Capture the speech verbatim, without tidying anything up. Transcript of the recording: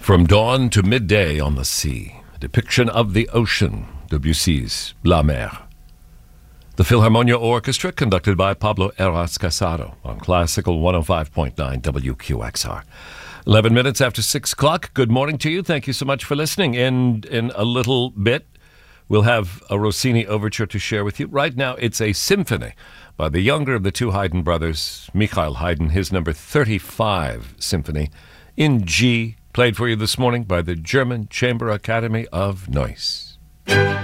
From dawn to midday on the sea, a depiction of the ocean, Debussy's La Mer. The Philharmonia Orchestra, conducted by Pablo Eras Casado on Classical one oh five point nine W Q X R. eleven minutes after six o'clock. Good morning to you. Thank you so much for listening. In, in a little bit, we'll have a Rossini overture to share with you. Right now, it's a symphony by the younger of the two Haydn brothers, Michael Haydn, his number thirty-five symphony in G, played for you this morning by the German Chamber Academy of Neuss.